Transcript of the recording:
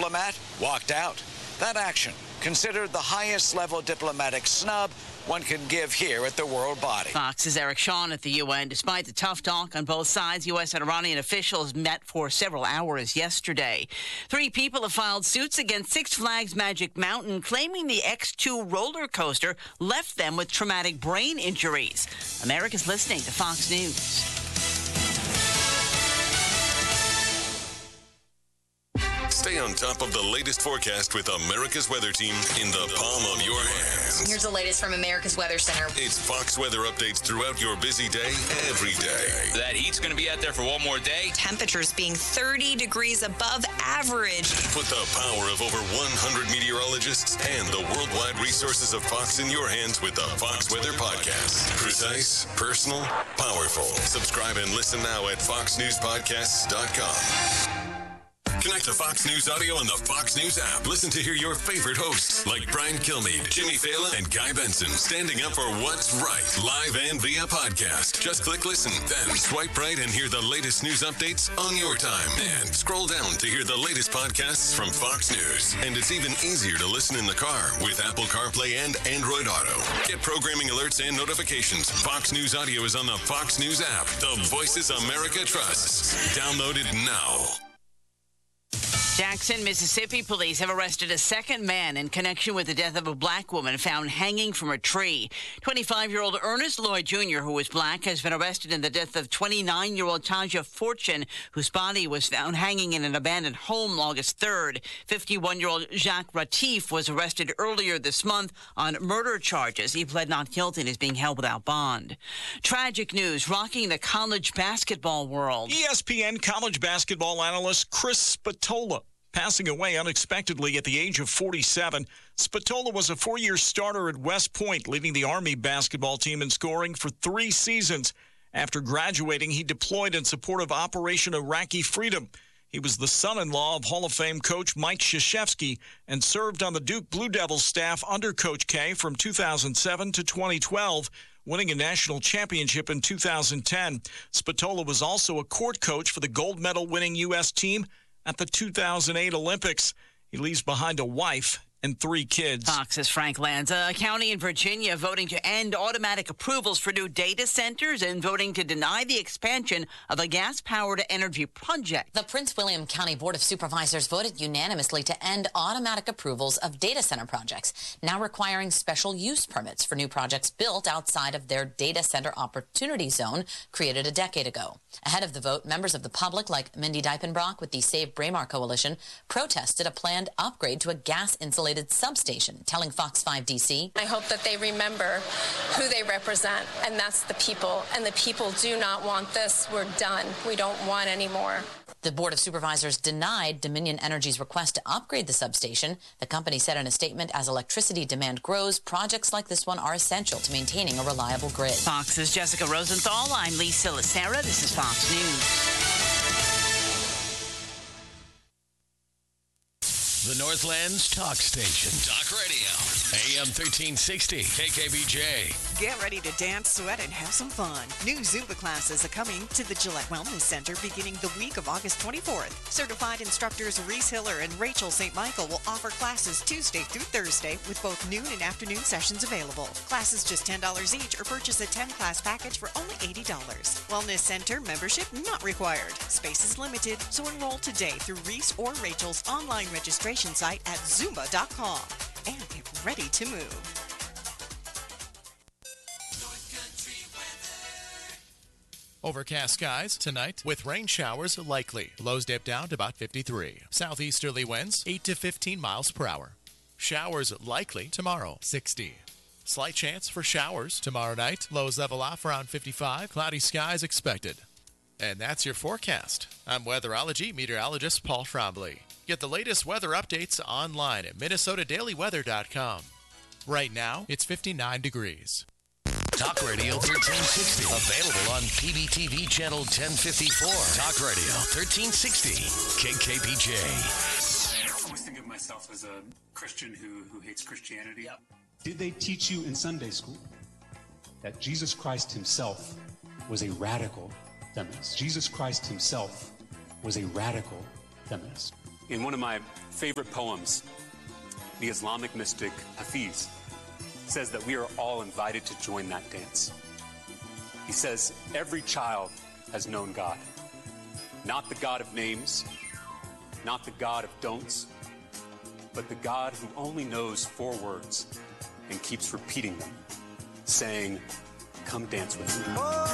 diplomat walked out. That action, considered the highest level diplomatic snub one can give here at the world body. Fox's Eric Shawn at the UN. Despite the tough talk on both sides, U.S. and Iranian officials met for several hours yesterday. 3 people have filed suits against Six Flags Magic Mountain, claiming the X2 roller coaster left them with traumatic brain injuries. America's listening to Fox News. Stay on top of the latest forecast with America's Weather Team in the palm of your hands. Here's the latest from America's Weather Center. It's Fox weather updates throughout your busy day, every day. That heat's going to be out there for one more day. Temperatures being 30 degrees above average. Put the power of over 100 meteorologists and the worldwide resources of Fox in your hands with the Fox Weather Podcast. Precise, personal, powerful. Subscribe and listen now at foxnewspodcasts.com. Connect to Fox News Audio on the Fox News app. Listen to hear your favorite hosts like Brian Kilmeade, Jimmy Fallon, and Guy Benson standing up for what's right, live and via podcast. Just click listen, then swipe right and hear the latest news updates on your time. And scroll down to hear the latest podcasts from Fox News. And it's even easier to listen in the car with Apple CarPlay and Android Auto. Get programming alerts and notifications. Fox News Audio is on the Fox News app. The voices America trusts. Download it now. Jackson, Mississippi police have arrested a second man in connection with the death of a black woman found hanging from a tree. 25-year-old Ernest Lloyd Jr., who was black, has been arrested in the death of 29-year-old Taja Fortune, whose body was found hanging in an abandoned home August 3rd. 51-year-old Jacques Ratif was arrested earlier this month on murder charges. He pled not guilty and is being held without bond. Tragic news rocking the college basketball world. ESPN college basketball analyst Chris Spatola passing away unexpectedly at the age of 47. Spatola was a 4-year starter at West Point, leading the Army basketball team in scoring for 3 seasons. After graduating, he deployed in support of Operation Iraqi Freedom. He was the son-in-law of Hall of Fame coach Mike Krzyzewski and served on the Duke Blue Devils staff under Coach K from 2007 to 2012, winning a national championship in 2010. Spatola was also a court coach for the gold medal-winning U.S. team at the 2008 Olympics. He leaves behind a wife and 3 kids. Fox's Frank Lanza. A county in Virginia voting to end automatic approvals for new data centers and voting to deny the expansion of a gas-powered energy project. The Prince William County Board of Supervisors voted unanimously to end automatic approvals of data center projects, now requiring special use permits for new projects built outside of their data center opportunity zone created a decade ago. Ahead of the vote, members of the public, like Mindy Diepenbrock with the Save Braemar Coalition, protested a planned upgrade to a gas-insulated substation, telling Fox 5 DC. I hope that they remember who they represent, and that's the people. And the people do not want this. We're done. We don't want any more. The Board of Supervisors denied Dominion Energy's request to upgrade the substation. The company said in a statement, as electricity demand grows, projects like this one are essential to maintaining a reliable grid. Fox's Jessica Rosenthal. I'm Lisa Lacera. This is Fox News. The Northland's talk station. Talk radio. AM 1360. KKBJ. Get ready to dance, sweat, and have some fun. New Zumba classes are coming to the Gillette Wellness Center beginning the week of August 24th. Certified instructors Reese Hiller and Rachel St. Michael will offer classes Tuesday through Thursday with both noon and afternoon sessions available. Classes just $10 each or purchase a 10-class package for only $80. Wellness Center membership not required. Space is limited, so enroll today through Reese or Rachel's online registration site at Zumba.com and get ready to move. Overcast skies tonight with rain showers likely. Lows dip down to about 53. Southeasterly winds 8 to 15 miles per hour. Showers likely tomorrow, 60. Slight chance for showers tomorrow night. Lows level off around 55. Cloudy skies expected. And that's your forecast. I'm weatherology meteorologist Paul Trombley. Get the latest weather updates online at MinnesotaDailyWeather.com. Right now, it's 59 degrees. Talk Radio 1360. Available on PBTV Channel 1054. Talk Radio 1360. KKBJ. I always think of myself as a Christian who hates Christianity. Yep. Did they teach you in Sunday school that Jesus Christ himself was a radical feminist? Jesus Christ himself was a radical feminist. In one of my favorite poems, the Islamic mystic Hafiz says that we are all invited to join that dance. He says, every child has known God. Not the God of names, not the God of don'ts, but the God who only knows 4 words and keeps repeating them, saying, come dance with me.